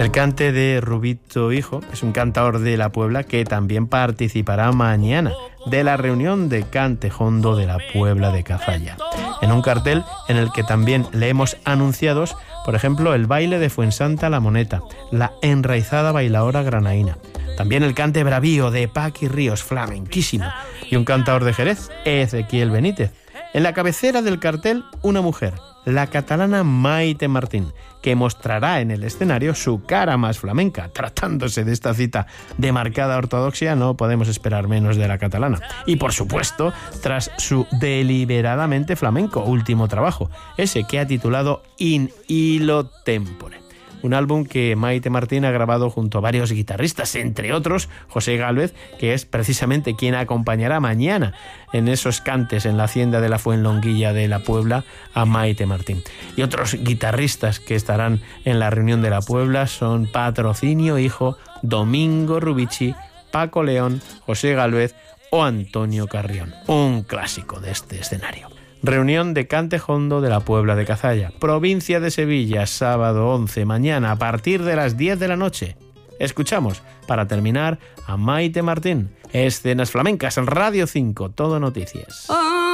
El cante de Rubito Hijo es un cantador de la Puebla que también participará mañana de la reunión de Cante Jondo de la Puebla de Cazalla, en un cartel en el que también leemos anunciados, por ejemplo, el baile de Fuensanta La Moneta, la enraizada bailaora granaína, también el cante bravío de Paqui Ríos, flamenquísimo, y un cantador de Jerez, Ezequiel Benítez. En la cabecera del cartel, una mujer, la catalana Maite Martín, que mostrará en el escenario su cara más flamenca. Tratándose de esta cita de marcada ortodoxia, no podemos esperar menos de la catalana. Y por supuesto, tras su deliberadamente flamenco último trabajo, ese que ha titulado In Illo Tempore. Un álbum que Maite Martín ha grabado junto a varios guitarristas, entre otros José Gálvez, que es precisamente quien acompañará mañana en esos cantes en la hacienda de la Fuenlonguilla de la Puebla a Maite Martín. Y otros guitarristas que estarán en la reunión de la Puebla son Patrocinio Hijo, Domingo Rubici, Paco León, José Gálvez o Antonio Carrión. Un clásico de este escenario. Reunión de Cante Jondo de la Puebla de Cazalla, provincia de Sevilla, sábado 11, mañana a partir de las 10 de la noche. Escuchamos, para terminar, a Maite Martín. Escenas Flamencas, Radio 5, Todo Noticias.